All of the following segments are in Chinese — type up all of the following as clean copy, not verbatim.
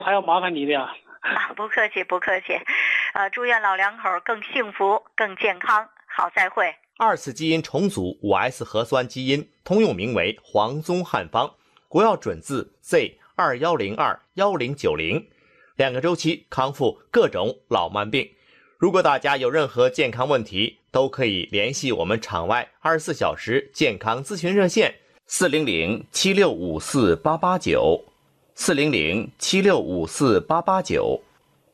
还要麻烦你的呀。 不客气，不客气。祝愿老两口更幸福、更健康。好，再会。 二次基因重组 5S 核酸基因通用名为黄宗汉方，国药准字 Z21021090， 2个周期康复各种老慢病。如果大家有任何健康问题，都可以联系我们场外24小时健康咨询热线400-7654-889 400-7654-889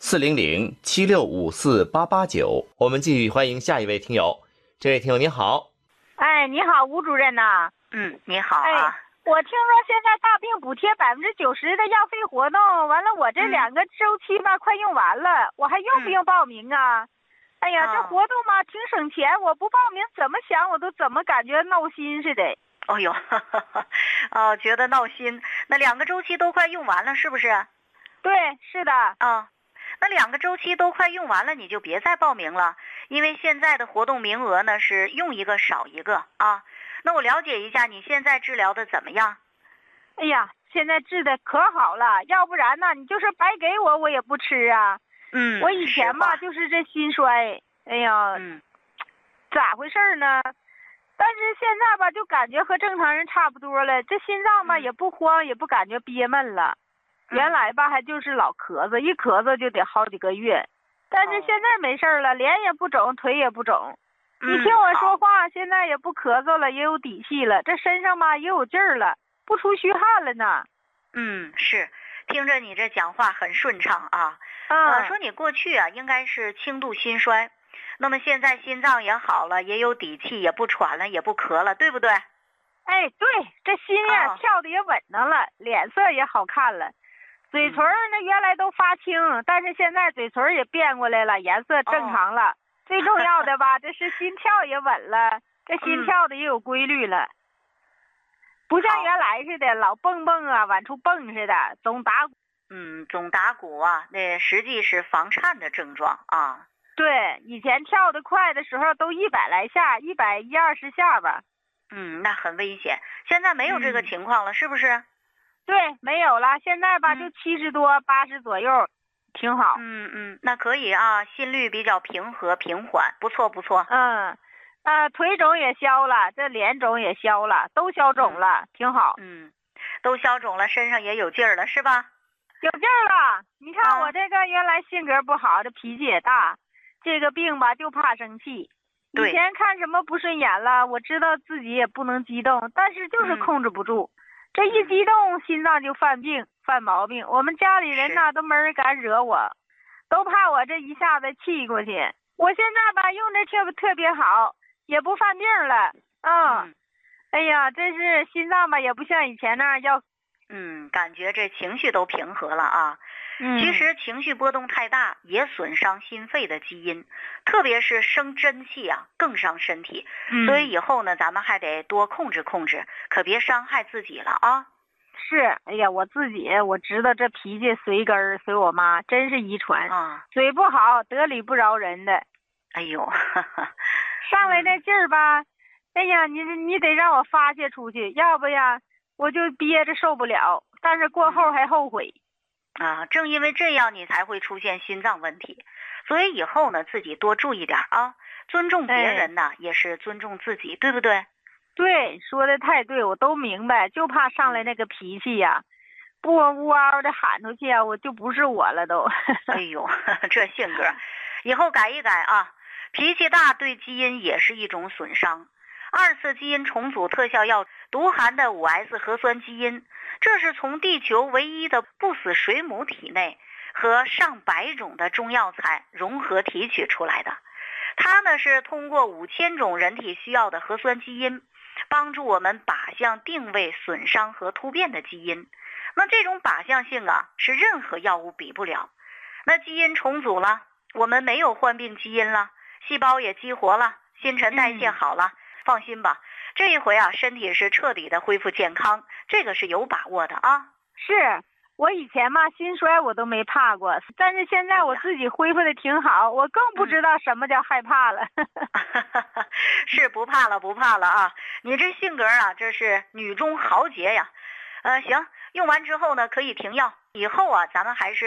400-7654-889。我们继续欢迎下一位听友。这位听友你好。 哎，你好，吴主任呐。 你好啊。 我听说现在大病补贴90%的药费活动，完了我这2个周期吧快用完了，我还用不用报名啊？哎呀，这活动嘛挺省钱，我不报名怎么想我都怎么感觉闹心似的。 哦呦，觉得闹心。那2个周期都快用完了是不是？ 对，是的。 那2个周期都快用完了，你就别再报名了，因为现在的活动名额呢是用一个少一个啊。那我了解一下你现在治疗的怎么样？ 哎呀，现在治的可好了，要不然呢你就是白给我也不吃啊。我以前吧就是这心衰，哎呀，咋回事呢？但是现在吧就感觉和正常人差不多了，这心脏吧也不慌，也不感觉憋闷了。原来吧还就是老咳嗽，一咳嗽就得好几个月，但是现在没事了，脸也不肿，腿也不肿。你听我说话，现在也不咳嗽了，也有底气了，这身上吧也有劲儿了，不出虚汗了呢。 是，听着你这讲话很顺畅啊。说你过去啊应该是轻度心衰，那么现在心脏也好了，也有底气，也不喘了，也不咳了，对不对？ 哎，对，这心呀跳的也稳当了，脸色也好看了。嘴唇呢原来都发青，但是现在嘴唇也变过来了，颜色正常了。最重要的吧，这是心跳也稳了，这心跳的也有规律了，不像原来似的老蹦蹦啊，往出蹦似的，总打鼓。 总打鼓啊，那实际是房颤的症状啊。 对，以前跳得快的时候都100来下，120下吧。 那很危险。现在没有这个情况了，是不是？ 对，没有了，现在吧就70多80左右，挺好。 那可以啊，心率比较平和平缓，不错不错。 腿肿也消了，这脸肿也消了，都消肿了，挺好。 都消肿了，身上也有劲儿了，是吧？ 有劲儿了。你看我这个原来性格不好，这脾气也大，这个病吧就怕生气。以前看什么不顺眼了，我知道自己也不能激动，但是就是控制不住。这一激动，心脏就犯病犯毛病。我们家里人呢都没人敢惹我，都怕我这一下子气过去。我现在吧用这特别好，也不犯病了。哎呀，真是心脏吧也不像以前那样要。 感觉这情绪都平和了啊。其实情绪波动太大也损伤心肺的基因，特别是生真气啊更伤身体。所以以后呢咱们还得多控制控制，可别伤害自己了啊。 是，哎呀，我自己我知道这脾气随根儿随我妈，真是遗传啊，嘴不好得理不饶人的。 哎呦， 上来那劲儿吧，哎呀，你得让我发泄出去，要不呀我就憋着受不了，但是过后还后悔。 正因为这样你才会出现心脏问题，所以以后呢自己多注意点啊，尊重别人呢也是尊重自己，对不对？ 对，说的太对，我都明白，就怕上来那个脾气呀，不呜嗷的喊出去啊，我就不是我了都。 哎呦，这性格以后改一改啊，脾气大对基因也是一种损伤。2次基因重组特效药独含的 5S 核酸基因，这是从地球唯一的不死水母体内和上百种的中药材融合提取出来的。它呢是通过5000种人体需要的核酸基因，帮助我们靶向定位损伤和突变的基因。那这种靶向性啊是任何药物比不了。那基因重组了，我们没有患病基因了，细胞也激活了，新陈代谢好了，放心吧，这一回啊身体是彻底的恢复健康，这个是有把握的啊。 是，我以前嘛心衰我都没怕过，但是现在我自己恢复的挺好，我更不知道什么叫害怕了。 是不怕了不怕了啊，你这性格啊这是女中豪杰呀。行， 用完之后呢可以停药，以后啊咱们还是